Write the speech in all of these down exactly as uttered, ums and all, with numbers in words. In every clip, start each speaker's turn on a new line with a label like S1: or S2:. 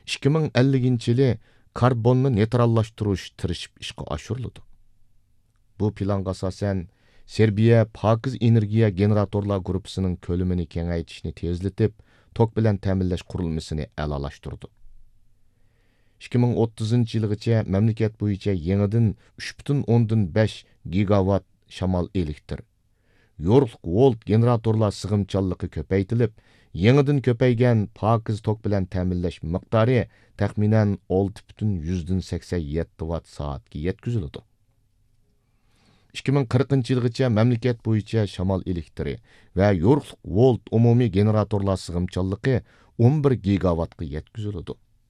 S1: ikki ming elliginchi yili karbonni neytrallashtirish tirishib ishga oshiriladi. Bu planga asosan Serbiya pokiz energiya generatorlar gruppasining ko'lamini kengaytirishni tezlatib, tok bilan ta'minlash qurilmasini a'lolashtirdi. ikki ming o'ttizinchi yilgacha mamlakat bo'yicha yangidan uch butun o'ndan besh gigavat shamol elektr, yorug'liq volt generatorlar sig'imchanligi ko'paytirilib, yangidan ko'paygan pokiz tok bilan ta'minlash miqdori taxminan olti butun yuzdan sakson yetti watt soatga yetkaziladi. ikki ming qirqinchi yilgacha mamlakat bo'yicha shamol elektri va yorug'liq volt umumiy generatorlar sig'imchanligi o'n bir gigavatga yetkaziladi.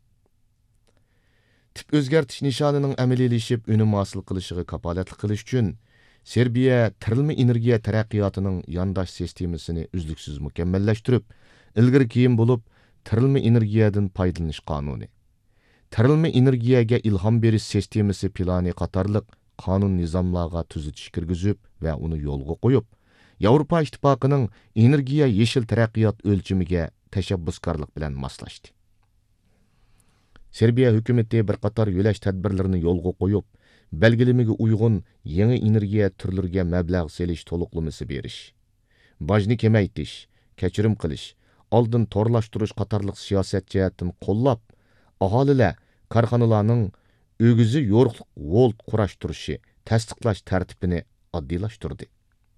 S1: Tip o'zgartish nishonining amaliylashib unum hosil qilishiga kapolatlik qilish uchun Serbiya tirilma energiya taraqqiyotining yondosh sistemasini uzluksiz mukammallashtirib, ilgari keyin bo'lib tirilma energiyadan foydalanish qonuni, tirilma energiyaga ilhom berish sistemasi plani qatorliq qonun nizomlarga tuzitish kirgizib va uni yo'lga qo'yib, Yevropa ittifoqining energiya yeshil taraqqiyot o'lchimiga tashabbuskorlik bilan moslashdi. Serbiya hukumati bir qator yo'lash tadbirlarini yo'lga qo'yib, belgilimiga uyg'un yangi energiya turlariga mablag' selish to'liqlamasi berish, bojni kamaytirish, kechirim qilish, oldin torlashtirish qatorliq siyosat jihatdan qo'llab, aholilar korxonalarning o'gizi yorug'liq volt qurashtirishi, tasdiqlash tartibini oddiylashtirdi.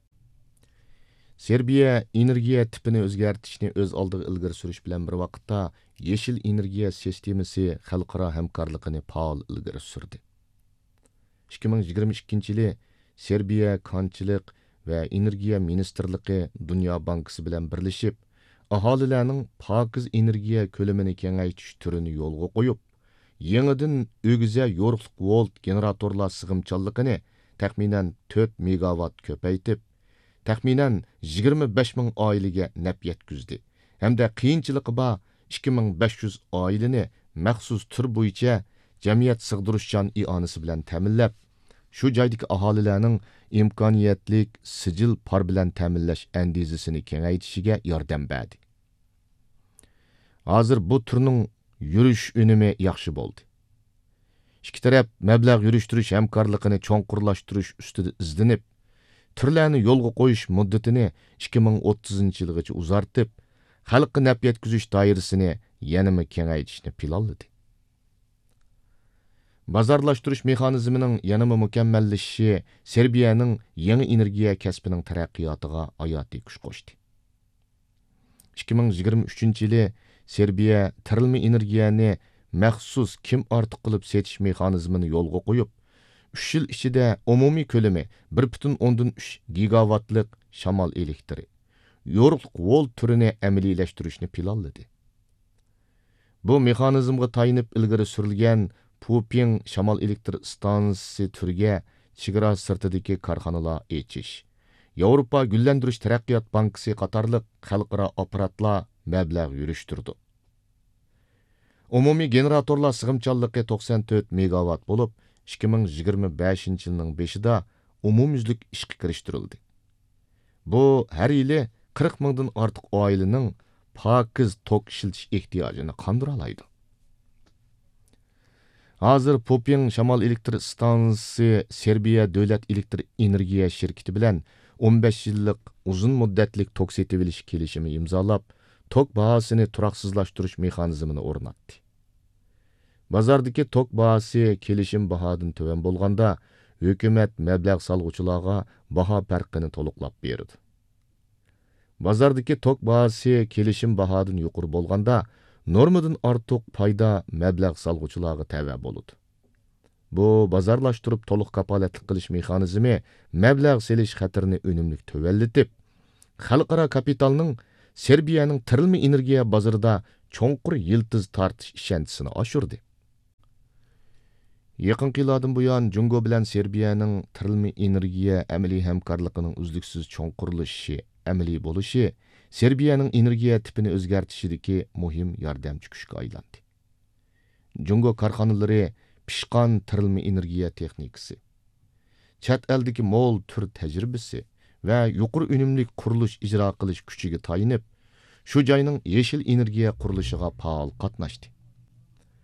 S1: Serbiya energiya tipini o'zgartirishni o'z oldiga ilgari surish bilan bir vaqtda yeshil energiya sistemasi xalqaro hamkorligini faol ilgari surdi. ikki ming yigirma ikkinchi yili Serbiya konchilik va energiya ministrligi Dunyo bankasi bilan birlashib, aholilarning pokiz energiya ko'lamini kengaytirish turini yo'lga qo'yib, yangidan o'giza yorug'liq volt generatorlar sig'imchanligini taxminan to'rt megavat ko'paytib, taxminan yigirma besh ming oilaga naf yetkazdi. Hamda qiyinchiligi bor ikki ming besh yuz oilani maxsus tur bo'yicha jamiyat sig'dirishchan ionasi bilan ta'minlab, shu joydagi aholilarning imkoniyatlik sijil par bilan ta'minlash andizasini kengaytishiga yordam berdi. Hozir bu turning yurish unumi yaxshi bo'ldi. Ikki taraf mablag' yurishtirish hamkorligini cho'nqurlashtirish ustida izlanib, turlarni yo'lga qo'yish muddatini ikki ming o'ttizinchi yilgacha uzartib, xalqqa naf yetkazish doirasini yanama kengaytirishni planladi. Bozorlashtirish mexanizmining yanama mukammallashishi Serbiyaning yangi energiya kasbining taraqqiyotiga hayotiy kuch qo'shdi. ikki ming yigirma uchinchi yili Serbiya tirilma energiyani maxsus kim ortiq qilib setish mexanizmini yo'lga qo'yib, uch yil ichida umumiy ko'lami bir butun o'ndan uch gigavatlik shamol elektri, yorug'liq volt turini amaliylashtirishni planladi. Bu mexanizmga tayinib ilgari surilgan Puping shamol elektr stansiyasi turiga chegara sirtidagi korxonalar echish, Yevropa gullantirish taraqqiyot bankasi qatorliq xalqaro apparatlar mablag' yurishtirdi. Umumiy generatorlar sig'imchanligi to'qson to'rt megavat bo'lib, ikki ming yigirma beshinchi yilning beshida umumyuzlik ishga kirishtirildi. Bu har yili qirq mingdan ortiq oilaning pokiz tok ishiltish ehtiyojini qondira oladi. Hozir Puping shamol elektr stansiyasi Serbiya davlat elektr energiya shirkati bilan o'n besh yillik uzun muddatlik tok setib olish kelishimi imzolab, tok bahosini turaqsizlashtirish mexanizmini o'rnatdi. Bozordagi tok bahosi kelishim bahodan tuvan bo'lganda, hukumat mablag' solg'uvchilarga baho farqini to'liqlab berdi. Bozordagi tok bahosi kelishim bahodan yuqori bo'lganda, normadan ortiq foyda mablag' solg'uvchilarga tava bo'ladi. Bu bozorlashtirib to'liq kapolatlik qilish mexanizmi mablag' selish xatarini unumli tuvallatib, xalqaro kapitalning Serbiyaning tirilma energiya bozorida cho'nqur yiltiz tortish ishonchisini oshirdi. Yaqin yillardan buyon Jungo bilan Serbiyaning tirilma energiya amaliy hamkorligining uzluksiz cho'nqurlashishi, amaliy bo'lishi Serbiyaning energiya tipini o'zgartirishidagi muhim yordamchi kuchga aylandi. Jungo korxonalari pishqon tirilma energiya texnikasi, chet eldagi mo'l tur tajribasi va yuqori unumli qurilish ijro qilish kuchiga tayinib, shu joyning yeshil energiya qurilishiga faol qatnashdi.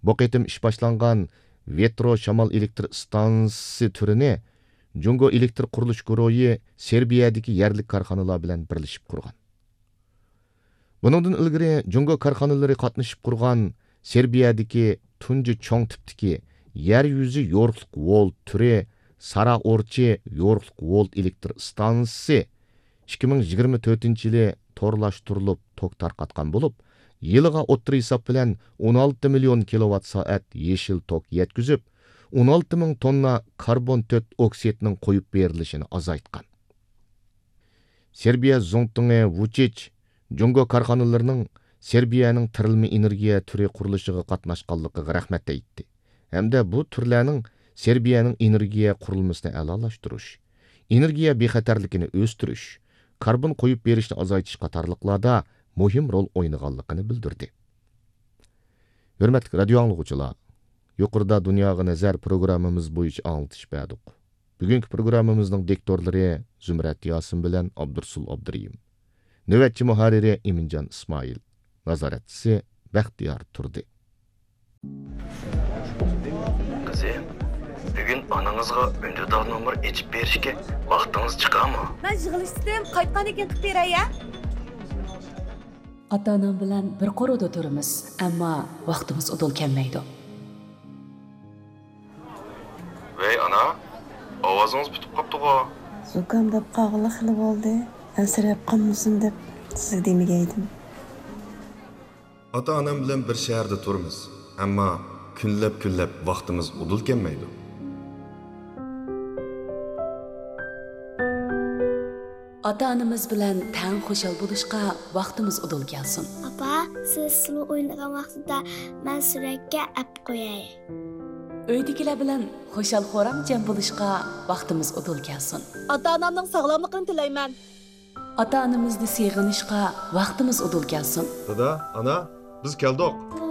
S1: Bu qitim ish boshlangan vetro shamol elektr stansiyasi turini Jungo elektr qurilish guruhi Serbiyadagi yerlik korxonalar bilan birlashib qurgan. Buningdan ilgari Jungo korxonalari qatnashib qurgan Serbiyadagi tunji cho'ng tipdagi yer yuzi yo'riqliq volt turi Sara Orchi yo'riqliq volt elektr stansiyasi ikki ming yigirma to'rtinchi yili torlashtirilib tok tarqatgan bo'lib, yiliga o'ttir hisob bilan o'n olti million kilovat soat yeshil tok yetkazib, o'n olti ming tonna karbon to'rt oksidining qo'yib berilishini azaytgan. Serbiya Zongtunge Vučić Jungo korxonalarining Serbiyaning tirilma energiya turi qurilishiga qatnashganligiga rahmat aytdi. Hamda bu turlarning Serbiyaning energiya qurilmasini a'lolashtirish, energiya bexatarligini o'stirish, karbon qo'yib berishni azaytish qatorliqlarda muhim rol o'ynaganligini bildirdi. Hurmatli radio anglovchilar, yuqorida Dunyoga nazar programmamiz bo'yicha anglitish berdik. Bugungi programmamizning diktorlari Zumrat Yosin bilan Abdursul Abduriyim. Navbatchi muharriri Eminjon Ismoil, nazoratchisi Baxtiyor Turdi.
S2: Qizim, bugun onangizga undidor nomer ichib berishga vaqtingiz chiqadimi?
S3: Men yig'ilishdim, qaytgan ekan qilib beray-ya.
S4: Ota-onam bilan bir qo'rida turamiz, ammo vaqtimiz udul kelmaydi.
S2: Vey ana, ovozingiz bitib qopti-ku.
S5: Zukamdab qag'ili xili bo'ldi. Ansirab qolmasin deb sizga demagaydim.
S6: Ota-onam bilan bir shaharda turamiz, ammo kunlab-kunlab vaqtimiz udul kelmaydi.
S4: Ota-onamiz bilan tang xushal bo'lishga vaqtimiz udul kelsin.
S7: Papa, siz sulu o'ynagan vaqtida men suratga ap qo'yay.
S4: Uydagilar bilan xushal xo'ram jam bo'lishga vaqtimiz udul kelsin.
S3: Ota-onamning sog'lomligini tilayman.
S4: Ota-onamizni seg'inishga vaqtimiz udul kelsin.
S6: Dada, ana, biz keldik.